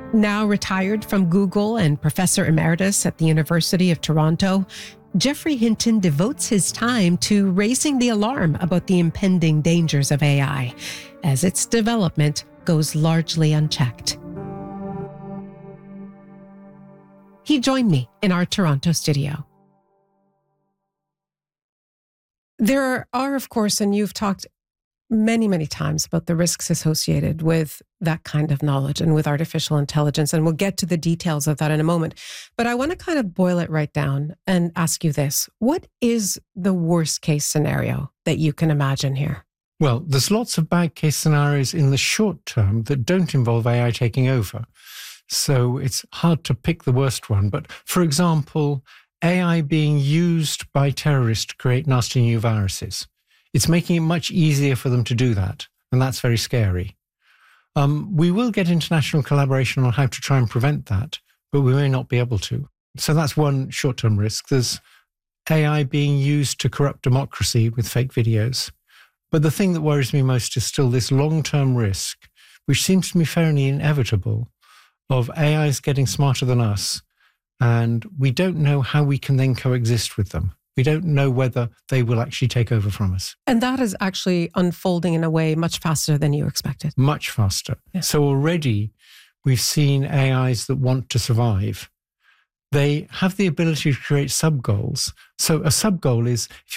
Now retired from Google and professor emeritus at the University of Toronto, Geoffrey Hinton devotes his time to raising the alarm about the impending dangers of AI, as its development goes largely unchecked. He joined me in our Toronto studio. There are, of course, and you've talked many, many times about the risks associated with that kind of knowledge and with artificial intelligence. And we'll get to the details of that in a moment. But I want to kind of boil it right down and ask you this. What is the worst case scenario that you can imagine here? Well, there's lots of bad case scenarios in the short term that don't involve AI taking over. So it's hard to pick the worst one. But for example, AI being used by terrorists to create nasty new viruses. It's making it much easier for them to do that, and that's very scary. We will get international collaboration on how to try and prevent that, but we may not be able to. So that's one short-term risk. There's AI being used to corrupt democracy with fake videos. But the thing that worries me most is still this long-term risk, which seems to me fairly inevitable, of AIs getting smarter than us, and we don't know how we can then coexist with them. We don't know whether they will actually take over from us. And that is actually unfolding in a way much faster than you expected. Much faster. Yeah. So already we've seen AIs that want to survive. They have the ability to create sub-goals. So a sub-goal is, if